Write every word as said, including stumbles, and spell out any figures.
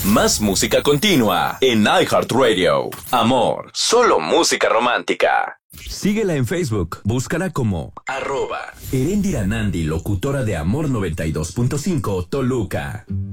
Más música continua en iHeartRadio. Amor, solo música romántica. Síguela en Facebook. Búscala como arroba Eréndira Nandi, locutora de Amor noventa y dos punto cinco Toluca.